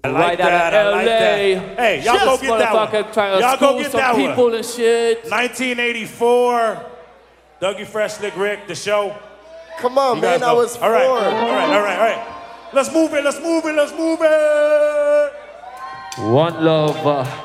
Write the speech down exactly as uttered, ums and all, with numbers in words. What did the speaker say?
I like right that, out of I like L A. that. Hey, y'all go get that one. Trying to y'all school go get some that people one. and shit. nineteen eighty-four, Dougie Fresh, Slick Rick, the show. Come on, you man, I was all right, four. all right, all right, all right. Let's move it, let's move it, let's move it. One love. Uh,